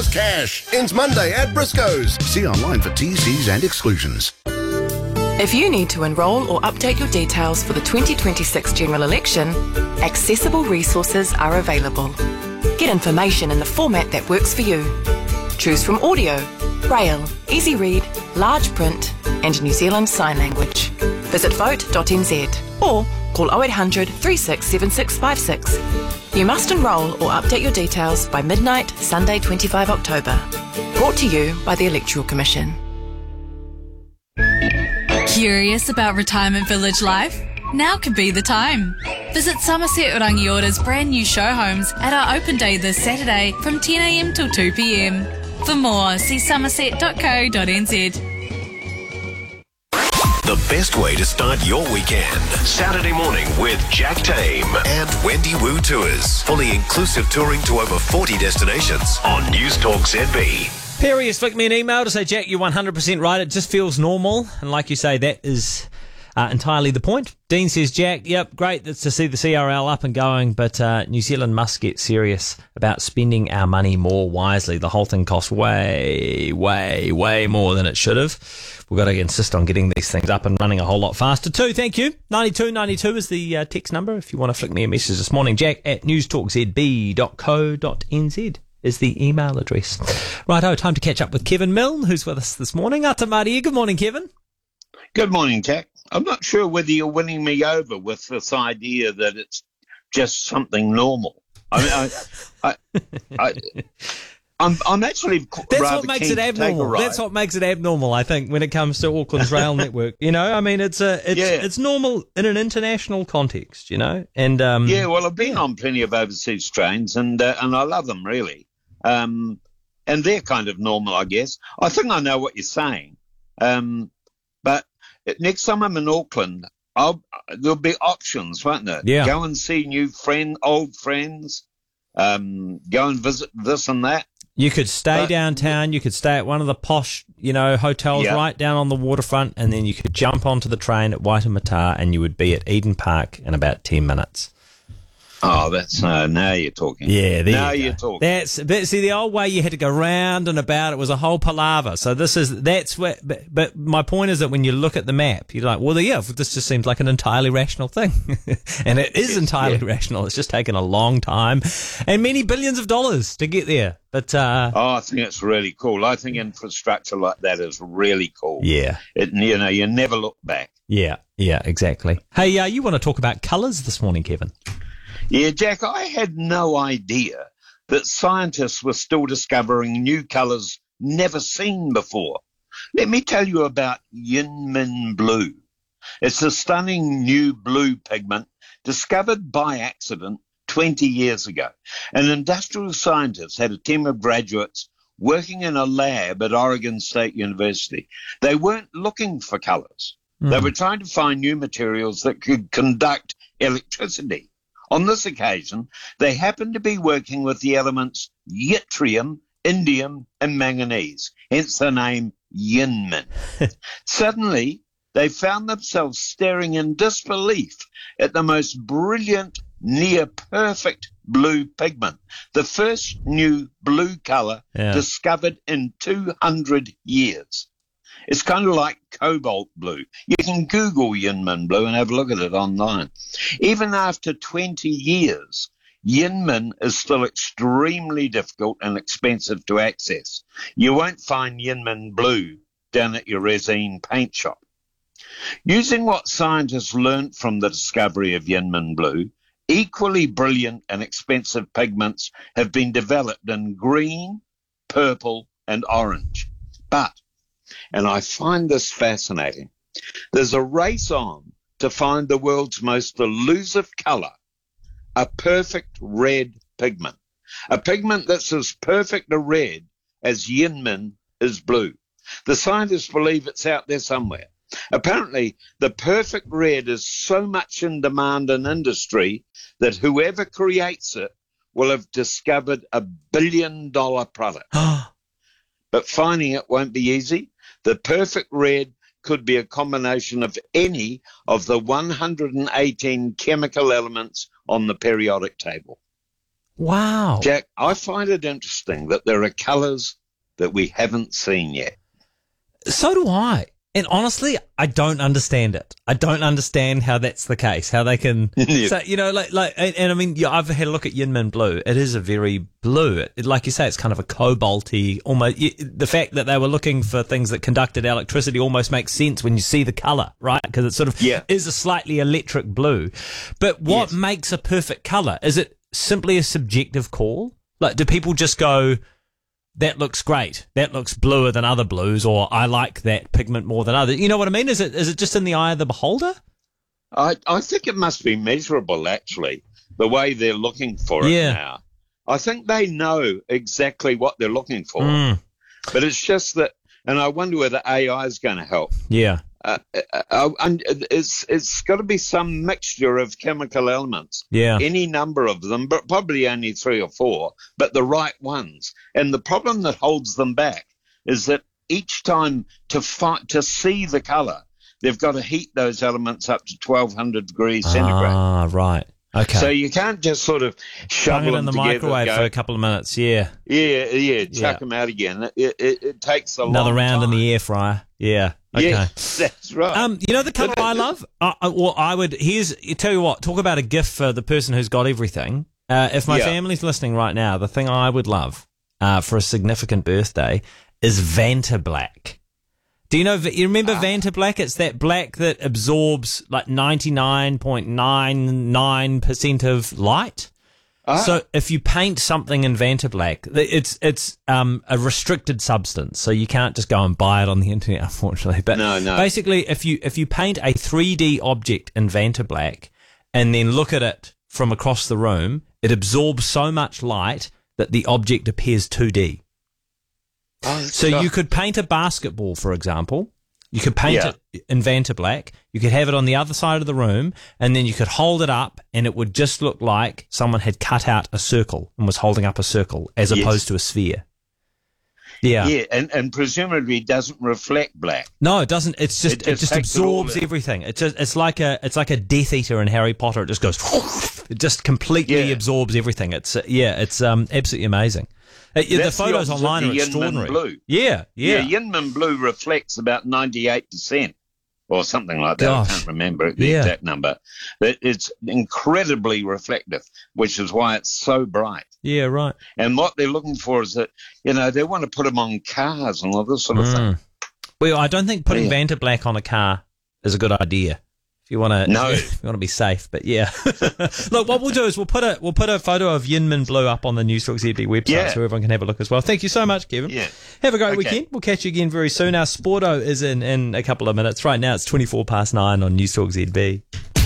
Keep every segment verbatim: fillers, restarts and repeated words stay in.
Cash ends Monday at Briscoe's. See online for T Cs and exclusions. If you need to enrol or update your details for the twenty twenty-six general election, accessible resources are available. Get information in the format that works for you. Choose from audio, braille, easy read, large print and New Zealand Sign Language. Visit vote dot n z or call oh eight hundred, three six seven six five six. You must enrol or update your details by midnight, Sunday the twenty-fifth of October. Brought to you by the Electoral Commission. Curious about retirement village life? Now could be the time. Visit Somerset Rangiора's brand new show homes at our open day this Saturday from ten a m till two p m. For more, see somerset dot co dot n z. The best way to start your weekend. Saturday morning with Jack Tame and Wendy Wu Tours. Fully inclusive touring to over forty destinations on News Talk Z B. Perry has flicked me an email to say, Jack, you're one hundred percent right. It just feels normal. And like you say, that is uh, entirely the point. Dean says, Jack, yep, great that's to see the C R L up and going, but uh, New Zealand must get serious about spending our money more wisely. The whole thing costs way, way, way more than it should have. We've got to insist on getting these things up and running a whole lot faster too. Thank you. ninety-two ninety-two is the uh, text number if you want to flick me a message this morning. Jack at news talk z b dot co dot n z. is the email address. Righto, time to catch up with Kevin Milne, who's with us this morning. Ata Maria, good morning, Kevin. Good morning, Jack. I'm not sure whether you're winning me over with this idea that it's just something normal. I mean, I, I, I, I'm, I'm actually That's rather what makes keen it abnormal. That's what makes it abnormal, I think, when it comes to Auckland's rail network. You know, I mean, it's a, it's, Yeah. it's normal in an international context, you know, and um, Yeah, well, I've been on plenty of overseas trains, and uh, and I love them really. Um, and they're kind of normal, I guess. I think I know what you're saying. Um, but next time I'm in Auckland, I'll, there'll be options, won't there? Yeah. Go and see new friend, old friends. Um, go and visit this and that. You could stay But- downtown. You could stay at one of the posh, you know, hotels Yeah. right down on the waterfront, and then you could jump onto the train at Waitemata, and you would be at Eden Park in about ten minutes. Oh, that's uh, now you're talking. Yeah, there now you go. you're talking. That's but see the old way you had to go round and about. It was a whole palaver. So this is that's what. But, but my point is that when you look at the map, you're like, well, yeah, this just seems like an entirely rational thing, and it is entirely yeah. rational. It's just taken a long time and many billions of dollars to get there. But uh, Oh, I think it's really cool. I think infrastructure like that is really cool. yeah, It, you know, you never look back. yeah, yeah, exactly. Hey, uh, you want to talk about colours this morning, Kevin? Yeah, Jack, I had no idea that scientists were still discovering new colours never seen before. Let me tell you about Yinmin blue. It's a stunning new blue pigment discovered by accident twenty years ago. An industrial scientist had a team of graduates working in a lab at Oregon State University. They weren't looking for colours. They were trying to find new materials that could conduct electricity. On this occasion, they happened to be working with the elements yttrium, indium, and manganese, hence the name Yinmin. Suddenly, they found themselves staring in disbelief at the most brilliant, near-perfect blue pigment, the first new blue colour Yeah. discovered in two hundred years. It's kind of like cobalt blue. You can Google Yinmin blue and have a look at it online. Even after twenty years, Yinmin is still extremely difficult and expensive to access. You won't find Yinmin blue down at your resin paint shop. Using what scientists learnt from the discovery of Yinmin blue, equally brilliant and expensive pigments have been developed in green, purple, and orange. But and I find this fascinating. There's a race on to find the world's most elusive colour, a perfect red pigment, a pigment that's as perfect a red as Yinmin is blue. The scientists believe it's out there somewhere. Apparently, the perfect red is so much in demand in industry that whoever creates it will have discovered a billion dollar product. But finding it won't be easy. The perfect red could be a combination of any of the one hundred eighteen chemical elements on the periodic table. Wow. Jack, I find it interesting that there are colours that we haven't seen yet. So do I. And honestly, I don't understand it. I don't understand how that's the case, how they can Yeah. say, you know, like, like, and, and I mean, yeah, I've had a look at Yinmin Blue. It is a very blue, it, like you say, it's kind of a cobalty, almost, you, the fact that they were looking for things that conducted electricity almost makes sense when you see the colour, right? Because it sort of Yeah. is a slightly electric blue. But what Yes. makes a perfect colour? Is it simply a subjective call? Like, do people just go, that looks great, that looks bluer than other blues, or I like that pigment more than others? You know what I mean? Is it is it just in the eye of the beholder? I, I think it must be measurable, actually, the way they're looking for it Yeah. now. I think they know exactly what they're looking for. Mm. But it's just that, and I wonder whether A I is going to help. Yeah. Uh, uh, uh, and it's it's got to be some mixture of chemical elements. Yeah. Any number of them, but probably only three or four, but the right ones. And the problem that holds them back is that each time to fight, to see the colour, they've got to heat those elements up to twelve hundred degrees centigrade. Ah, right. Okay. So you can't just sort of Plug shovel it in them the together, microwave go, for a couple of minutes. Yeah. yeah, yeah, chuck Yeah. them out again. It, it, it takes a Another long round time. in the air fryer. Yeah. Okay. Yeah, that's right. Um, you know the colour I love? Uh, uh, well, I would. Here's. You tell you what. Talk about a gift for the person who's got everything. Uh, if my Yeah. family's listening right now, the thing I would love uh, for a significant birthday is Vanta Black. Do you know? You remember Vanta Black? It's that black that absorbs like ninety-nine point nine nine percent of light. Ah. So if you paint something in Vanta Black, it's it's um, a restricted substance, so you can't just go and buy it on the internet, unfortunately. But No, no. basically, if you if you paint a three D object in Vanta Black and then look at it from across the room, it absorbs so much light that the object appears two D. Oh, So God. you could paint a basketball, for example. You could paint Yeah. it in Vanta Black. You could have it on the other side of the room, and then you could hold it up, and it would just look like someone had cut out a circle and was holding up a circle, as Yes. opposed to a sphere. Yeah. Yeah, and, and presumably it doesn't reflect black. No, it doesn't. It's just It it just just, takes it all absorbs in. everything. It just it's like a it's like a Death Eater in Harry Potter. It just goes. It just completely Yeah. absorbs everything. It's uh, yeah. It's um absolutely amazing. Uh, yeah, the That's the photos opposite online of are the Yinmin extraordinary. blue. Yeah, yeah. Yeah, Yinmin blue reflects about ninety-eight percent or something like that. Gosh. I can't remember the Yeah. exact number. But it's incredibly reflective, which is why it's so bright. Yeah, right. And what they're looking for is that, you know, they want to put them on cars and all this sort of thing. Well, I don't think putting Yeah. Vanta Black on a car is a good idea. If you want to, No. if you want to be safe, but yeah. Look, what we'll do is we'll put a we'll put a photo of Yinmin Blue up on the Newstalk Z B website, Yeah. so everyone can have a look as well. Thank you so much, Kevin. Yeah. Have a great Okay. weekend. We'll catch you again very soon. Our Sporto is in in a couple of minutes. Right now, it's twenty-four past nine on Newstalk Z B.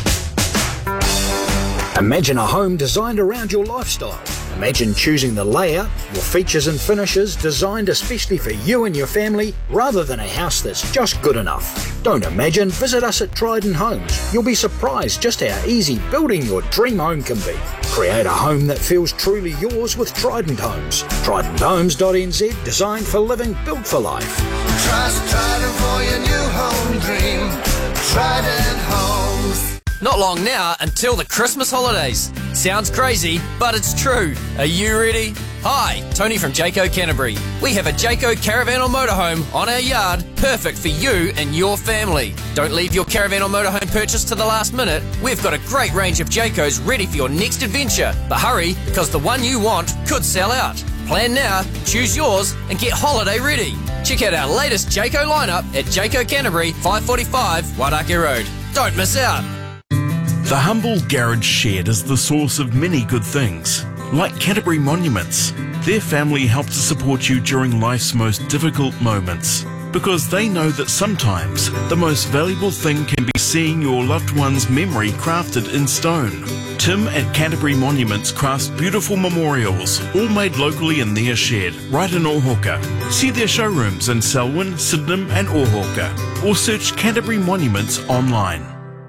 Imagine a home designed around your lifestyle. Imagine choosing the layout, your features and finishes designed especially for you and your family, rather than a house that's just good enough. Don't imagine, visit us at Trident Homes. You'll be surprised just how easy building your dream home can be. Create a home that feels truly yours with Trident Homes. trident homes dot n z, designed for living, built for life. Trust Trident for your new home dream. Trident Homes. Not long now until the Christmas holidays. Sounds crazy, but it's true. Are you ready? Hi, Tony from Jayco Canterbury. We have a Jayco caravan or motorhome on our yard, perfect for you and your family. Don't leave your caravan or motorhome purchase to the last minute. We've got a great range of Jaycos ready for your next adventure. But hurry, because the one you want could sell out. Plan now, choose yours, and get holiday ready. Check out our latest Jayco lineup at Jayco Canterbury, five forty-five Wairaki Road. Don't miss out. The humble garage shed is the source of many good things, like Canterbury Monuments. Their family help to support you during life's most difficult moments, because they know that sometimes the most valuable thing can be seeing your loved one's memory crafted in stone. Tim at Canterbury Monuments crafts beautiful memorials, all made locally in their shed, right in Ohauka. See their showrooms in Selwyn, Sydenham and Ohauka, or search Canterbury Monuments online.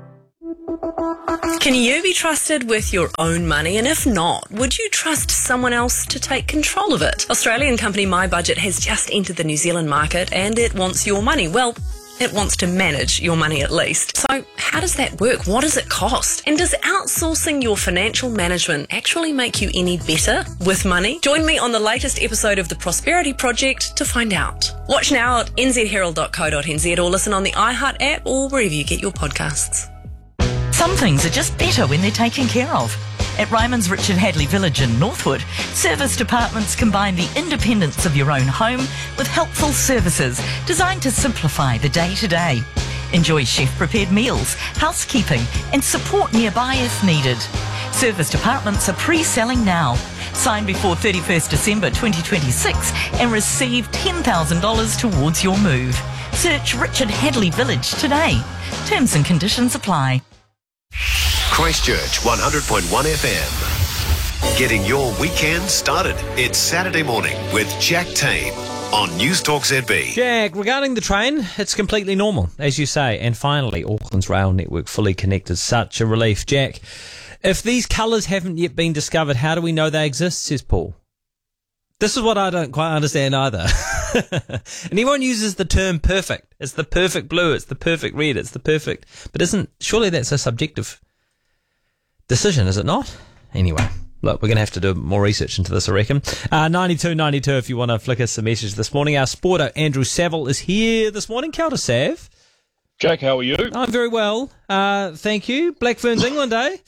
Can you be trusted with your own money? And if not, would you trust someone else to take control of it? Australian company My Budget has just entered the New Zealand market and it wants your money. Well, It wants to manage your money at least. So how does that work? What does it cost? And does outsourcing your financial management actually make you any better with money? Join me on the latest episode of The Prosperity Project to find out. Watch now at n z herald dot co dot n z or listen on the iHeart app or wherever you get your podcasts. Some things are just better when they're taken care of. At Ryman's Richard Hadley Village in Northwood, service departments combine the independence of your own home with helpful services designed to simplify the day-to-day. Enjoy chef-prepared meals, housekeeping and support nearby if needed. Service departments are pre-selling now. Sign before thirty-first December twenty twenty-six and receive ten thousand dollars towards your move. Search Richard Hadley Village today. Terms and conditions apply. Christchurch one hundred point one F M. Getting your weekend started. It's Saturday morning with Jack Tame on News Talk Z B. Jack, regarding the train, it's completely normal, as you say. And finally, Auckland's rail network fully connected. Such a relief. Jack, if these colours haven't yet been discovered, how do we know they exist, says Paul? This is what I don't quite understand either. And everyone uses the term perfect. It's the perfect blue, it's the perfect red, it's the perfect... But isn't... Surely that's a subjective decision, is it not? Anyway, look, we're going to have to do more research into this, I reckon. Uh, ninety-two ninety-two if you want to flick us a message this morning. Our sporter, Andrew Saville, is here this morning. Kia ora, Sav. Jack, how are you? I'm very well. Uh, thank you. Black Ferns, England, eh?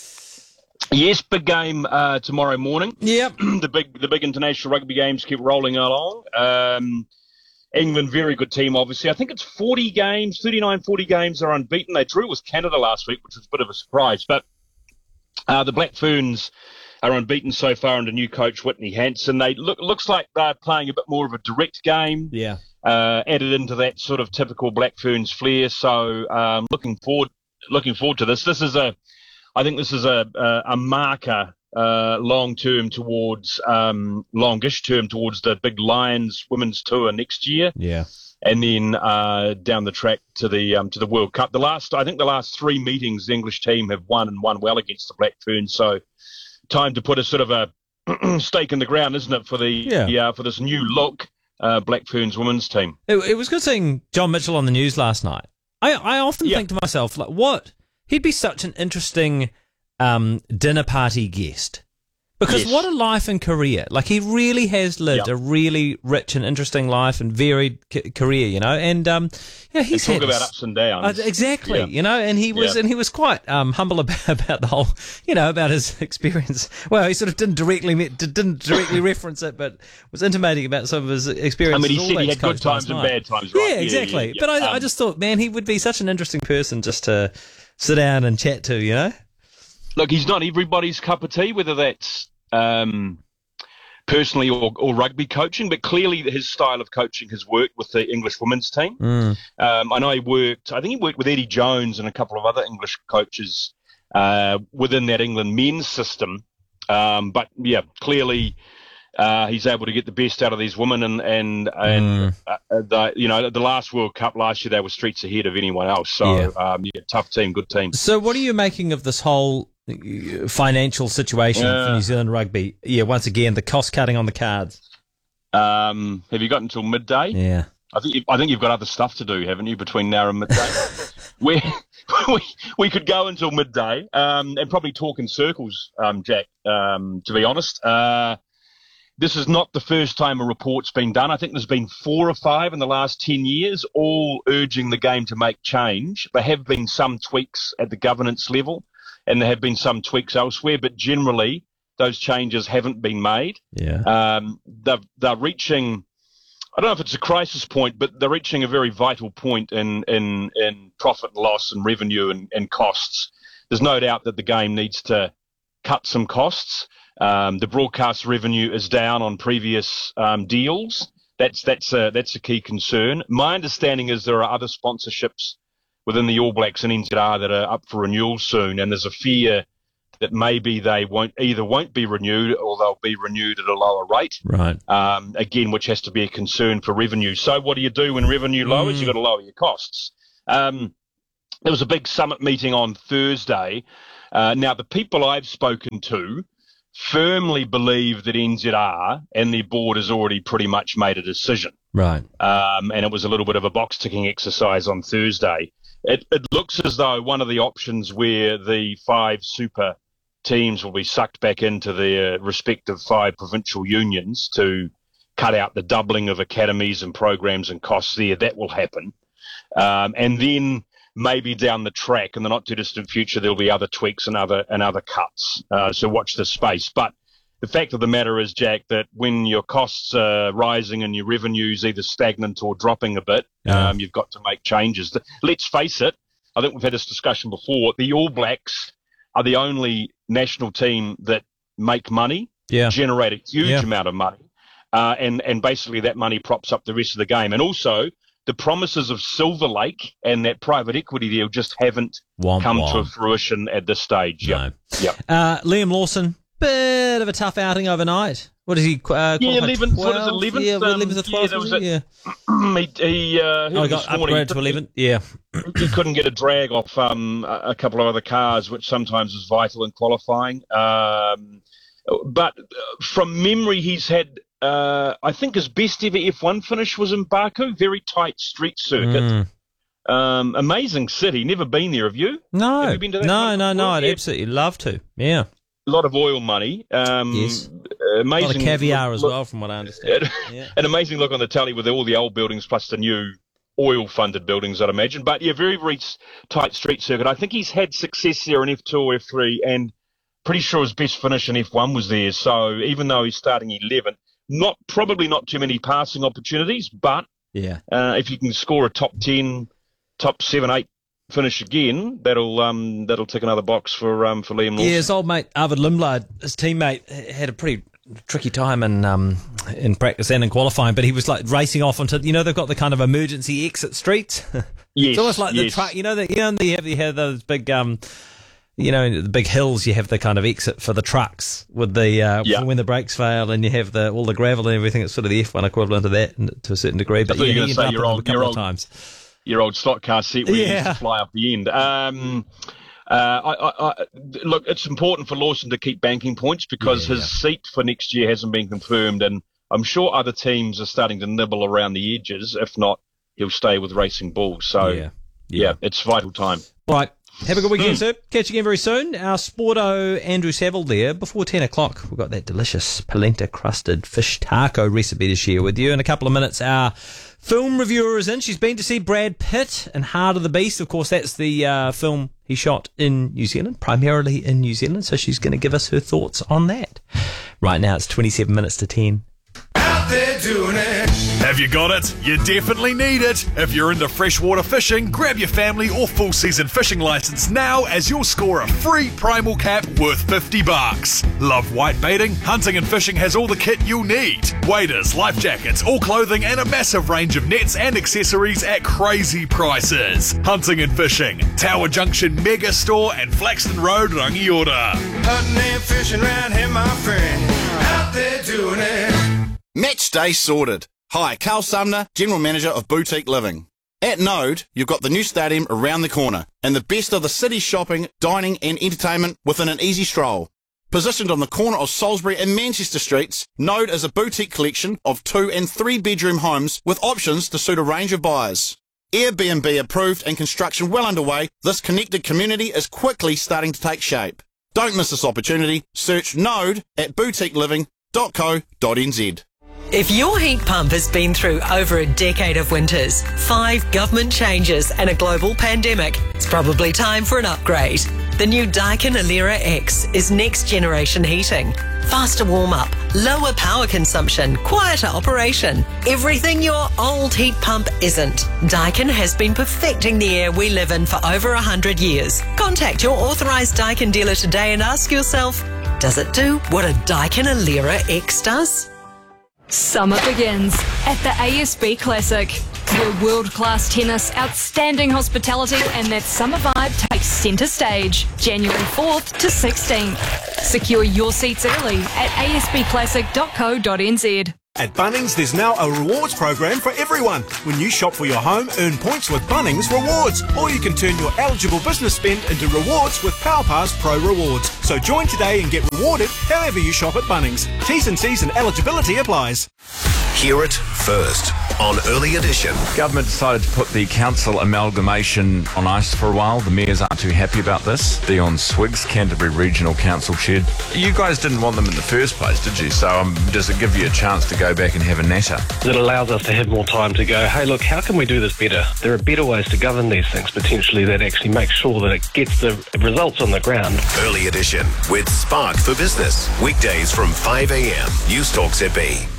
Yes, big game uh, tomorrow morning. Yep. the big the big international rugby games keep rolling along. Um, England, very good team, obviously. I think it's forty games, thirty-nine, forty games are unbeaten. They drew with Canada last week, which was a bit of a surprise. But uh, the Black Ferns are unbeaten so far under new coach Whitney Hansen. They look looks like they're playing a bit more of a direct game. Yeah. Uh, added into that sort of typical Black Ferns flair. So um, looking forward looking forward to this. This is a I think this is a a, a marker uh, long term towards um, longish term towards the big Lions women's tour next year. Yeah. And then uh, down the track to the um, to the World Cup. The last, I think, the last three meetings, the English team have won and won well against the Black Ferns. So, time to put a sort of a stake in the ground, isn't it, for the yeah. uh, for this new look uh, Black Ferns women's team? It, it was good seeing John Mitchell on the news last night. I I often yeah. think to myself, like, what he'd be such an interesting um, dinner party guest. Because yes. what a life and career. Like, he really has lived Yep. a really rich and interesting life and varied c- career, you know. And, um, yeah, he's and talk had about ups and downs. Uh, exactly, Yeah. you know, and he was Yeah. and he was quite um, humble about, about the whole, you know, about his experience. Well, he sort of didn't directly didn't directly reference it, but was intimating about some of his I experiences. mean, he all said that he had good coast last times and night. bad times, right? Yeah, Yeah, exactly. yeah, yeah. But I, I Um, just thought, man, he would be such an interesting person just to sit down and chat to, you know. Look, he's not everybody's cup of tea, whether that's um, personally or, or rugby coaching, but clearly his style of coaching has worked with the English women's team. Mm. Um, I know he worked, I think he worked with Eddie Jones and a couple of other English coaches uh, within that England men's system. Um, but yeah, clearly uh, he's able to get the best out of these women, and and and Mm. uh, the, you know, the last World Cup last year they were streets ahead of anyone else. So Yeah. um, yeah, tough team, good team. So, what are you making of this whole uh, financial situation for Yeah. New Zealand rugby? Yeah, once again, the cost cutting on the cards. Um, have you got until midday? Yeah. I think you, I think you've got other stuff to do, haven't you, between now and midday? we, we we could go until midday um, and probably talk in circles, um, Jack. Um, to be honest, uh, this is not the first time a report's been done. I think there's been four or five in the last ten years, all urging the game to make change. There have been some tweaks at the governance level, and there have been some tweaks elsewhere, but generally those changes haven't been made. Yeah. Um, they're, they're reaching, I don't know if it's a crisis point, but they're reaching a very vital point in in, in profit and loss and revenue and, and costs. There's no doubt that the game needs to cut some costs. Um, the broadcast revenue is down on previous um, deals. That's that's a, that's a key concern. My understanding is there are other sponsorships within the All Blacks and N Z R that are up for renewal soon, and there's a fear that maybe they won't either won't be renewed or they'll be renewed at a lower rate. Right. Um, again, which has to be a concern for revenue. So what do you do when revenue lowers? Mm. You've got to lower your costs. Um, there was a big summit meeting on Thursday. Uh, now, the people I've spoken to firmly believe that N Z R and their board has already pretty much made a decision. Right. Um, and it was a little bit of a box-ticking exercise on Thursday. It, it looks as though one of the options where the five super teams will be sucked back into their respective five provincial unions to cut out the doubling of academies and programs and costs there, that will happen. Um, and then maybe down the track in the not-too-distant future, there'll be other tweaks and other, and other cuts. Uh, so watch this space. But the fact of the matter is, Jack, that when your costs are rising and your revenue's either stagnant or dropping a bit, Yeah. um, you've got to make changes. Let's face it, I think we've had this discussion before, the All Blacks are the only national team that make money, Yeah. generate a huge Yeah. amount of money, uh, and, and basically that money props up the rest of the game. And also, the promises of Silver Lake and that private equity deal just haven't Womp come womp. to fruition at this stage. Yep. Yep. Uh, Liam Lawson, bit of a tough outing overnight. What is he? Uh, Yeah, qualified eleventh. What is twelve? eleventh? Yeah, Um, eleventh or yeah, twelfth. there was was a- it? Yeah. he he, uh, Oh, he heard got this morning, upgraded to eleventh. Yeah. he couldn't get a drag off um, a a couple of other cars, which sometimes is vital in qualifying. Um, but uh, from memory, he's had, uh, I think his best ever F one finish was in Baku, very tight street circuit. Mm. Um, amazing city. Never been there, have you? No, Have you been to that no, one no, no. before? I'd Yeah. absolutely love to. Yeah. A lot of oil money. Um, Yes. Amazing. A lot of caviar look- as look- well, from what I understand. Yeah. An amazing look on the tally with all the old buildings plus the new oil-funded buildings, I'd imagine. But yeah, very, very s- tight street circuit. I think he's had success there in F two or F three, and pretty sure his best finish in F one was there. So even though he's starting eleventh, not probably not too many passing opportunities, but Yeah. uh, if you can score a top ten, top seven, eight finish again, that'll um that'll tick another box for um for Liam Lawson. Yeah, his old mate Arvid Lindblad, his teammate, h- had a pretty tricky time in um in practice and in qualifying, but he was like racing off onto, you know, they've got the kind of emergency exit streets. Yes, It's almost like the yes. truck, you know, that you know you have, you have those big um you know, the big hills, you have the kind of exit for the trucks with the uh, Yeah. for when the brakes fail, and you have the all the gravel and everything. It's sort of the F one equivalent of that, and to a certain degree. But I thought yeah, you were he gonna ended say up your in old- a couple your of old- times. Your old slot car seat where you used Yeah. to fly up the end. Um, uh, I, I, I, look, it's important for Lawson to keep banking points because Yeah, his yeah. seat for next year hasn't been confirmed, and I'm sure other teams are starting to nibble around the edges. If not, he'll stay with Racing Bulls. So, Yeah. yeah, it's vital time. All right. Have a good weekend, sir. Catch you again very soon. Our Sporto Andrew Saville there. Before ten o'clock, we've got that delicious polenta-crusted fish taco recipe to share with you. In a couple of minutes, our film reviewer is in. She's been to see Brad Pitt in Heart of the Beast. Of course, that's the uh, film he shot in New Zealand, primarily in New Zealand. So she's going to give us her thoughts on that. Right now, it's twenty-seven minutes to ten. Out there doing it. Have you got it? You definitely need it. If you're into freshwater fishing, grab your family or full season fishing license now as you'll score a free primal cap worth fifty bucks. Love white baiting? Hunting and Fishing has all the kit you'll need. Waders, life jackets, all clothing and a massive range of nets and accessories at crazy prices. Hunting and Fishing, Tower Junction Mega Store and Flaxton Road, Rangiora. Hunting and fishing round here, my friend. Out there doing it. Match day sorted. Hi, Carl Sumner, General Manager of Boutique Living. At Node, you've got the new stadium around the corner and the best of the city's shopping, dining and entertainment within an easy stroll. Positioned on the corner of Salisbury and Manchester Streets, Node is a boutique collection of two and three bedroom homes with options to suit a range of buyers. Airbnb approved and construction well underway, this connected community is quickly starting to take shape. Don't miss this opportunity. Search Node at boutique living dot co dot n z. If your heat pump has been through over a decade of winters, five government changes and a global pandemic, it's probably time for an upgrade. The new Daikin Alera X is next generation heating. Faster warm-up, lower power consumption, quieter operation. Everything your old heat pump isn't. Daikin has been perfecting the air we live in for over one hundred years. Contact your authorised Daikin dealer today and ask yourself, does it do what a Daikin Alera X does? Summer begins at the A S B Classic, where world-class tennis, outstanding hospitality and that summer vibe takes centre stage, January fourth to sixteenth. Secure your seats early at a s b classic dot co dot n z. At Bunnings, there's now a rewards program for everyone. When you shop for your home, earn points with Bunnings Rewards, or you can turn your eligible business spend into rewards with PowerPass Pro Rewards. So join today and get rewarded however you shop at Bunnings. T's and C's and eligibility applies. Hear it first. on Early Edition. Government decided to put the council amalgamation on ice for a while. The mayors aren't too happy about this. Dion Swiggs, Canterbury Regional Council shared. You guys didn't want them in the first place, did you? So um, does it give you a chance to go back and have a natter? It allows us to have more time to go, hey, look, how can we do this better? There are better ways to govern these things, potentially, that actually make sure that it gets the results on the ground. Early Edition with Spark for Business. Weekdays from five a.m. News Talk Z B.